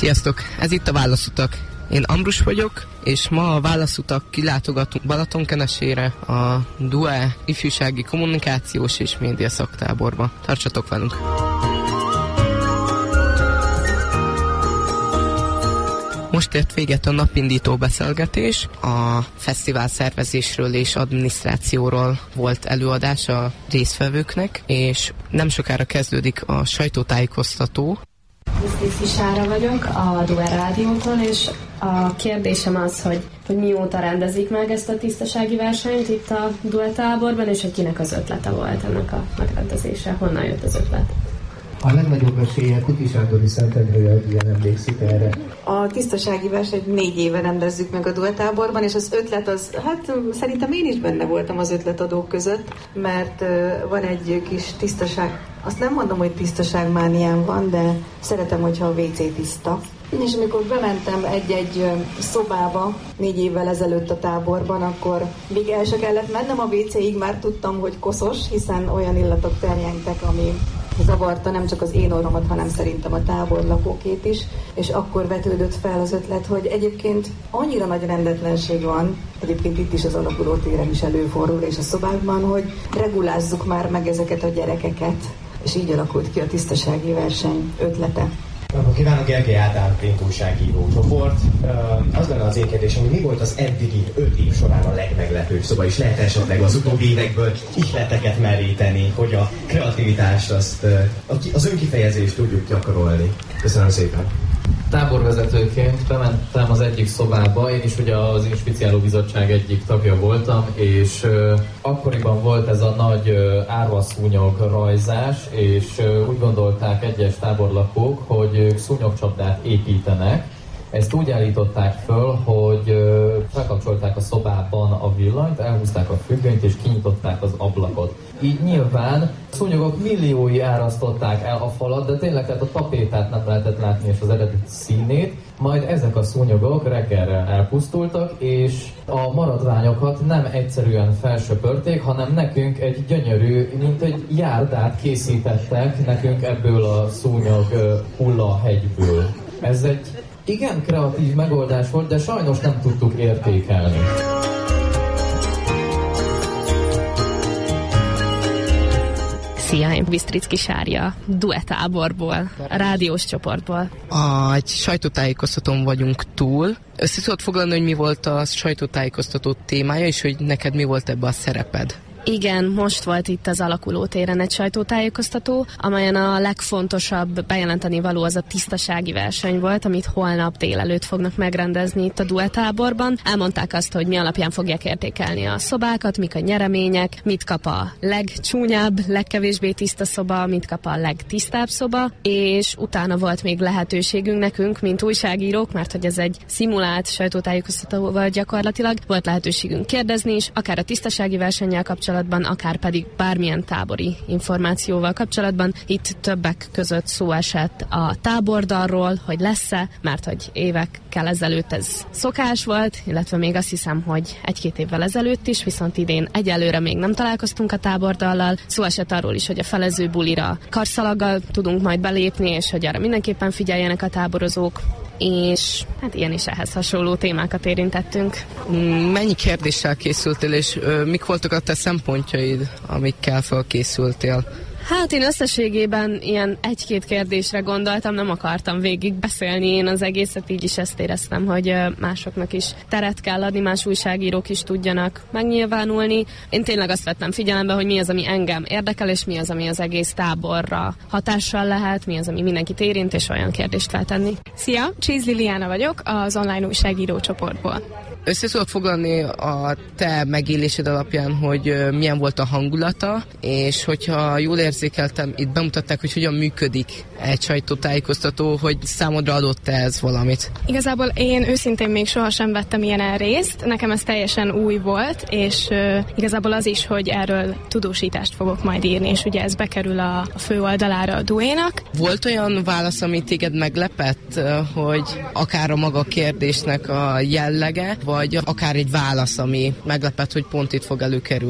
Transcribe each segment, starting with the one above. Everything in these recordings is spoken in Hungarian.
Sziasztok! Ez itt a Válaszutak. Én Ambrus vagyok, és ma a Válaszutak kilátogatunk Balatonkenesére a DUE ifjúsági kommunikációs és média szaktáborba. Tartsatok velünk! Most ért véget a napindító beszélgetés, a fesztivál szervezésről és adminisztrációról volt előadás a résztvevőknek, és nem sokára kezdődik a sajtótájékoztató. Visztiszki Sára vagyok a DUE Rádiótól, és a kérdésem az, hogy mióta rendezik meg ezt a tisztasági versenyt itt a DUE táborban, és hogy kinek az ötlete volt ennek a megrendezése, honnan jött az ötlet? A legnagyobb esélye Kuti Sándori Szentendrője, hogy ilyen emlékszik erre. A tisztasági versenyt 4 éve rendezzük meg a DUE táborban, és az ötlet az, szerintem én is benne voltam az ötletadók között, mert van egy kis tisztaság, azt nem mondom, hogy tisztaságmániám van, de szeretem, hogyha a WC tiszta. És amikor bementem egy-egy szobába 4 évvel ezelőtt a táborban, akkor még el se kellett mennem a WC-ig, már tudtam, hogy koszos, hiszen olyan illatok terjengtek, ami zavarta nem csak az én orromat, hanem szerintem a tábor lakókét is, és akkor vetődött fel az ötlet, hogy egyébként annyira nagy rendetlenség van, egyébként itt is az alakuló téren is előfordul, és a szobákban, hogy regulázzuk már meg ezeket a gyerekeket, és így alakult ki a tisztasági verseny ötlete. Kívánok, Gergely Ádám, Print újságíró csoport. Az lenne az én kérdésem, hogy mi volt az eddigi 5 év során a legmeglepőbb, szóval is lehet esetleg az utóbbi évekből ihleteket meríteni, hogy a kreativitást, az önkifejezést tudjuk gyakorolni. Köszönöm szépen. Táborvezetőként bementem az egyik szobába, én is ugye az Inspiciáló Bizottság egyik tagja voltam, és akkoriban volt ez a nagy árvaszúnyog rajzás, és úgy gondolták egyes táborlakók, hogy szúnyogcsapdát építenek. Ezt úgy állították föl, hogy felkapcsolták a szobában a villanyt, elhúzták a függönyt és kinyitották az ablakot. Így nyilván szúnyogok milliói árasztották el a falat, de tényleg tehát a tapétát nem lehetett látni és az eredeti színét. Majd ezek a szúnyogok reggelre elpusztultak, és a maradványokat nem egyszerűen felsöpörték, hanem nekünk egy gyönyörű, mint egy járdát készítettek nekünk ebből a szúnyog hullahegyből. Ez egy igen kreatív megoldás volt, de sajnos nem tudtuk értékelni. Szia, én Bisztricki Sárja, DUE táborból, a rádiós csoportból. Egy sajtótájékoztatón vagyunk túl. Össze tudod foglalni, hogy mi volt a sajtótájékoztató témája, és hogy neked mi volt ebbe a szereped? Igen, most volt itt az alakuló téren egy sajtótájékoztató, amelyen a legfontosabb bejelenteni való az a tisztasági verseny volt, amit holnap délelőtt fognak megrendezni itt a DUE táborban. Elmondták azt, hogy mi alapján fogják értékelni a szobákat, mik a nyeremények, mit kap a legcsúnyább, legkevésbé tiszta szoba, mit kap a legtisztább szoba, és utána volt még lehetőségünk nekünk, mint újságírók, mert hogy ez egy szimulált sajtótájékoztató volt gyakorlatilag, volt lehetőségünk kérdezni is, akár a tisztasági versennyel kapcsolatban, akár pedig bármilyen tábori információval kapcsolatban. Itt többek között szó esett a tábordalról, hogy lesz-e, mert hogy évekkel ezelőtt ez szokás volt, illetve még azt hiszem, hogy 1-2 évvel ezelőtt is, viszont idén egyelőre még nem találkoztunk a tábordallal. Szó esett arról is, hogy a felező bulira karszalaggal tudunk majd belépni, és hogy arra mindenképpen figyeljenek a táborozók, és hát ilyen is ehhez hasonló témákat érintettünk. Mennyi kérdéssel készültél, és mik voltak a te szempontjaid, amikkel felkészültél? Hát én összességében ilyen 1-2 kérdésre gondoltam, nem akartam végig beszélni én az egészet, így is ezt éreztem, hogy másoknak is teret kell adni, más újságírók is tudjanak megnyilvánulni. Én tényleg azt vettem figyelembe, hogy mi az, ami engem érdekel, és mi az, ami az egész táborra hatással lehet, mi az, ami mindenkit érint, és olyan kérdést feltenni. Szia, Csész Liliana vagyok, az online újságíró csoportból. Össze tudod foglalni a te megélésed alapján, hogy milyen volt a hangulata, és hogyha jól érzékeltem, itt bemutatták, hogy hogyan működik egy sajtótájékoztató, hogy számodra adott-e ez valamit? Igazából én őszintén még sohasem vettem ilyen részt, nekem ez teljesen új volt, és igazából az is, hogy erről tudósítást fogok majd írni, és ugye ez bekerül a fő oldalára a DUE-nak. Volt olyan válasz, ami téged meglepett, hogy akár a maga kérdésnek a jellege, vagy akár egy válasz, ami meglepett, hogy pont itt fog előkerülni?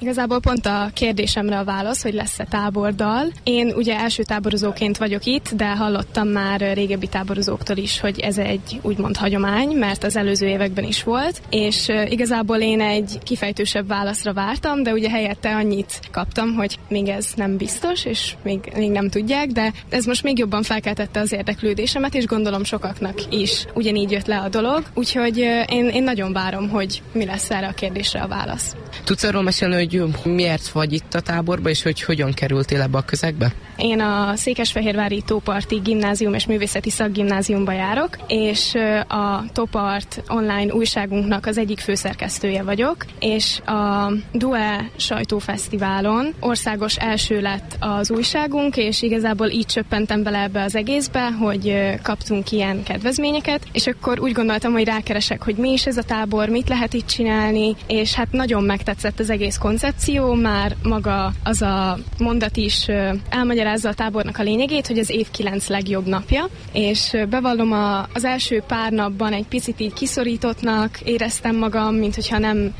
Igazából pont a kérdésemre a válasz, hogy lesz-e tábordal. Én ugye első táborozóként vagyok itt, de hallottam már régebbi táborozóktól is, hogy ez egy úgymond hagyomány, mert az előző években is volt, és igazából én egy kifejtősebb válaszra vártam, de ugye helyette annyit kaptam, hogy még ez nem biztos, és még nem tudják, de ez most még jobban felkeltette az érdeklődésemet, és gondolom sokaknak is ugyanígy jött le a dolog, úgyhogy én nagyon várom, hogy mi lesz erre a kérdésre a válasz. Tudsz arról mesélni, hogy miért vagy itt a táborban, és hogy hogyan kerültél ebbe a közegbe? Én a Székesfehérvári Tóparti Gimnázium és Művészeti Szakgimnáziumba járok, és a Tópart online újságunknak az egyik főszerkesztője vagyok, és a DUE sajtófesztiválon országos első lett az újságunk, és igazából így csöppentem bele ebbe az egészbe, hogy kaptunk ilyen kedvezményeket, és akkor úgy gondoltam, hogy rákeresek, hogy mi is ez a tábor, mit lehet itt csinálni, és hát nagyon megtetszett az egész koncepció, már maga az a mondat is elmagyarázza a tábornak a lényegét, hogy az év 9 legjobb napja, és bevallom, az első pár napban egy picit így kiszorítottnak éreztem magam, mint hogyha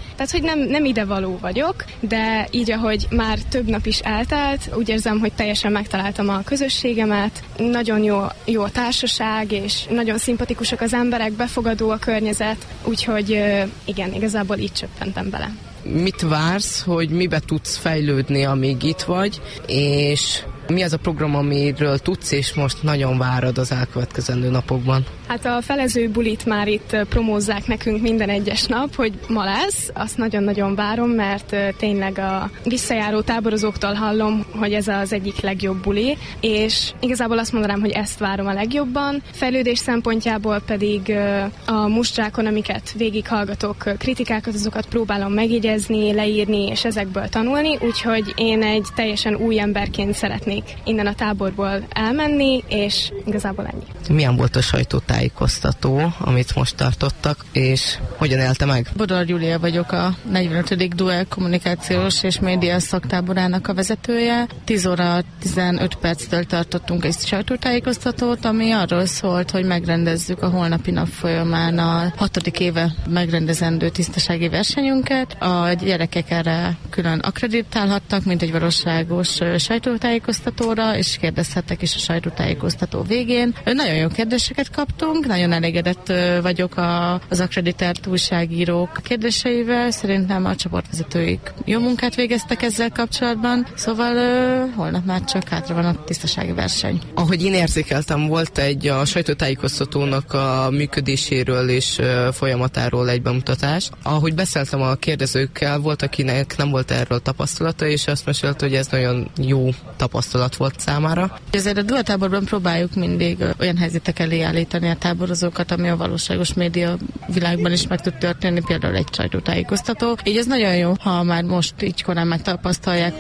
nem idevaló vagyok, de így, ahogy már több nap is eltelt, úgy érzem, hogy teljesen megtaláltam a közösségemet, nagyon jó a társaság, és nagyon szimpatikusak az emberek, befogadó a környezet, úgyhogy igen, igazából így csöppentem bele. Mit vársz, hogy mibe tudsz fejlődni, amíg itt vagy, és mi az a program, amiről tudsz, és most nagyon várod az elkövetkezendő napokban? Hát a felező bulit már itt promózzák nekünk minden egyes nap, hogy ma lesz. Azt nagyon-nagyon várom, mert tényleg a visszajáró táborozóktól hallom, hogy ez az egyik legjobb buli, és igazából azt mondanám, hogy ezt várom a legjobban. Fejlődés szempontjából pedig a mustrákon, amiket végighallgatok, kritikákat, azokat próbálom megjegyezni, leírni, és ezekből tanulni, úgyhogy én egy teljesen új emberként szeretnék innen a táborból elmenni, és igazából ennyi. Milyen volt a sajtótájékoztató, amit most tartottak, és hogyan élte meg? Bodor Júlia vagyok, a 45. DUE kommunikációs és média szaktáborának a vezetője. 10 óra 15 perctől tartottunk egy sajtótájékoztatót, ami arról szólt, hogy megrendezzük a holnapi nap folyamán a 6. éve megrendezendő tisztasági versenyünket. A gyerekek erre külön akkreditálhattak, mint egy valóságos sajtótájékoztatóra, és kérdezhettek is a sajtótájékoztató végén. Nagyon jó kérdéseket kaptunk, nagyon elégedett vagyok az akkreditált újságírók kérdéseivel. Szerintem a csoportvezetőik jó munkát végeztek ezzel kapcsolatban, szóval holnap már csak hátra van a tisztasági verseny. Ahogy én érzékeltem, volt a sajtótájékoztatónak a működéséről és folyamatáról egy bemutatás. Ahogy beszéltem a kérdezőkkel, volt, akinek nem volt erről tapasztalata, és azt mesélte, hogy ez nagyon jó tapasztalat volt számára. Ezért a DUE táborban próbáljuk mindig olyan helyzetek elé állítani a táborozókat, ami a valóságos média világban is meg tud történni, például egy sajtótájékoztató. Így ez nagyon jó, ha már most így korán megtapasztalják.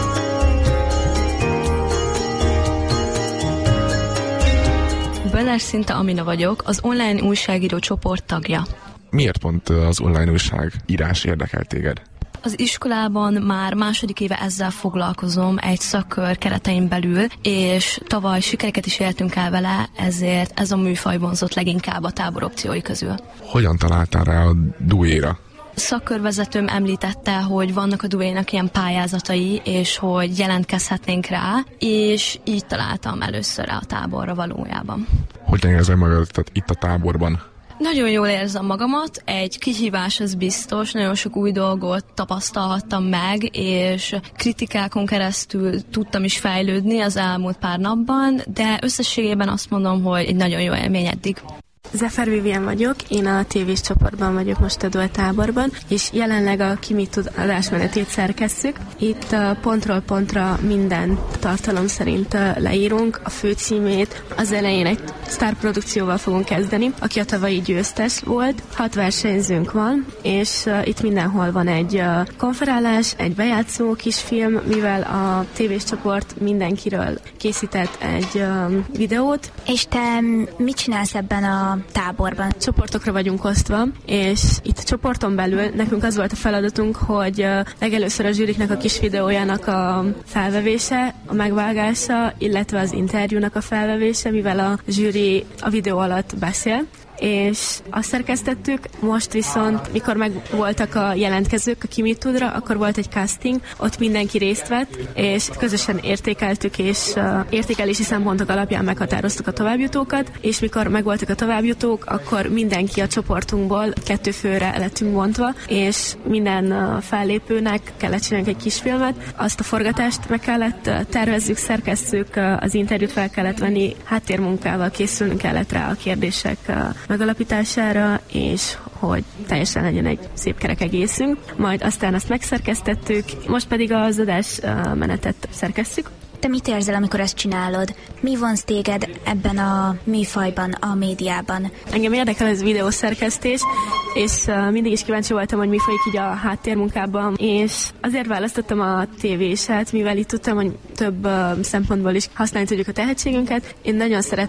Böller Szinta Amina vagyok, az online újságíró csoport tagja. Miért pont az online újságírás érdekel téged? Az iskolában már második éve ezzel foglalkozom egy szakkör keretein belül, és tavaly sikereket is éltünk el vele, ezért ez a műfaj vonzott leginkább a tábor opciói közül. Hogyan találtál rá a DUE-ra? Szakkörvezetőm említette, hogy vannak a DUE-nak ilyen pályázatai, és hogy jelentkezhetnénk rá, és így találtam először rá a táborra valójában. Hogyan érzed magad itt a táborban? Nagyon jól érzem magamat, egy kihívás az biztos, nagyon sok új dolgot tapasztalhattam meg, és kritikákon keresztül tudtam is fejlődni az elmúlt pár napban, de összességében azt mondom, hogy egy nagyon jó élmény eddig. Zefer Vivien vagyok, én a tévés csoportban vagyok most a DUE táborban, és jelenleg a Ki mit tud adásmenetét szerkesszük. Itt pontról pontra minden tartalom szerint leírunk, a főcímét. Az elején egy sztárprodukcióval fogunk kezdeni, aki a tavalyi győztes volt. 6 versenyzőnk van, és itt mindenhol van egy konferálás, egy bejátszó kisfilm, mivel a tévés csoport mindenkiről készített egy videót. És te mit csinálsz ebben a táborban? Csoportokra vagyunk osztva, és itt a csoporton belül nekünk az volt a feladatunk, hogy legelőször a zsűriknek a kis videójának a felvevése, a megvágása, illetve az interjúnak a felvevése, mivel a zsűri a videó alatt beszél. és azt szerkesztettük. Most viszont, mikor meg voltak a jelentkezők a Ki mit tudra, akkor volt egy casting, ott mindenki részt vett, és közösen értékeltük, és értékelési szempontok alapján meghatároztuk a továbbjutókat, és mikor megvoltak a továbbjutók, akkor mindenki a csoportunkból 2 főre lettünk bontva, és minden fellépőnek kellett csinálni egy kis filmet, azt a forgatást meg kellett tervezzük, szerkesszük, az interjút fel kellett venni, háttérmunkával készülnünk kellett rá a kérdések megalapítására, és hogy teljesen legyen egy szép kerek egészünk. Majd aztán azt megszerkesztettük, most pedig az adás menetet szerkesszük. Te mit érzel, amikor ezt csinálod? Mi vonz téged ebben a műfajban, a médiában? Engem érdekel ez videószerkesztés, és mindig is kíváncsi voltam, hogy mi folyik így a háttérmunkában, és azért választottam a tévésát, mivel itt tudtam, hogy több szempontból is használni tudjuk a tehetségünket. Én nagyon szerettem